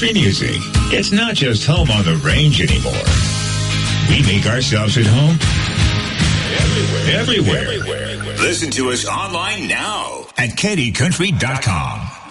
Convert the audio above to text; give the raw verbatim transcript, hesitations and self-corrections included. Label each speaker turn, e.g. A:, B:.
A: country music. It's not just home on the range anymore. We make ourselves at home everywhere. Everywhere. Everywhere. Listen to us online now at K D country dot com.